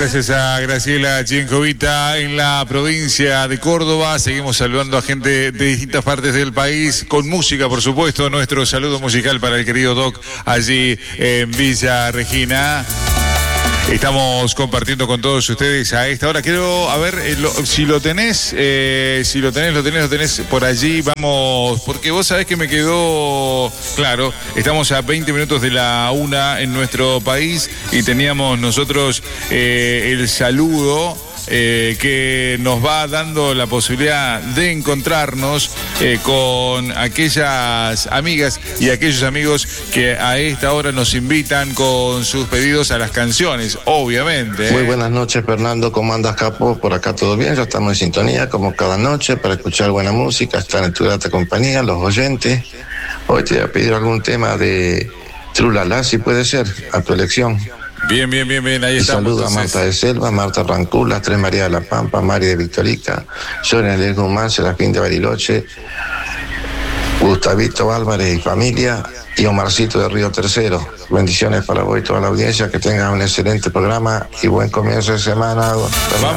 Gracias a Graciela Chienkovita en la provincia de Córdoba. Seguimos saludando a gente de distintas partes del país, con música, por supuesto. Nuestro saludo musical para el querido Doc allí en Villa Regina. Estamos compartiendo con todos ustedes a esta hora. Quiero, a ver, si lo tenés por allí, vamos, porque vos sabés que me quedó claro, estamos a 20 minutos de la 1 en nuestro país y teníamos nosotros el saludo que nos va dando la posibilidad de encontrarnos con aquellas amigas y aquellos amigos que a esta hora nos invitan con sus pedidos a las canciones, obviamente. Muy buenas noches, Fernando. ¿Cómo andas, capo? Por acá todo bien, ya estamos en sintonía como cada noche para escuchar buena música, estar en tu grata compañía, los oyentes. Hoy te voy a pedir algún tema de Trulala, si puede ser, a tu elección. Bien, ahí estamos. Saludo a Marta de Selva, Marta Rancula, Tres María de la Pampa, Mari de Victorica, Sonia de Guzmán, Serafín de Bariloche, Gustavito Álvarez y familia, y Omarcito de Río Tercero. Bendiciones para vos y toda la audiencia, que tengan un excelente programa y buen comienzo de semana.